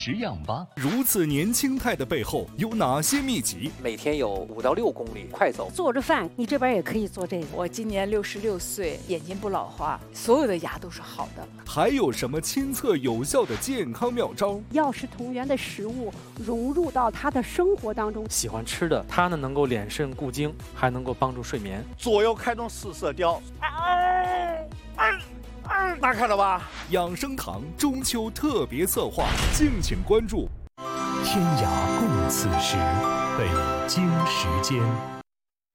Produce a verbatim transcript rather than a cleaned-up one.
止痒吧。 如此年轻态的背后有哪些秘籍？ 每天有五到六公里快走。 做着饭，你这边也可以做这个。 我今年六十六岁，眼睛不老花，所有的牙都是好的。 还有什么亲测有效的健康妙招？ 药食同源的食物融入到他的生活当中。 喜欢吃的，它呢能够敛肾固精，还能够帮助睡眠。 左右开动四色雕。大家看到吧？ 养生堂中秋特别策划，敬请关注。 天涯共此时，北京时间。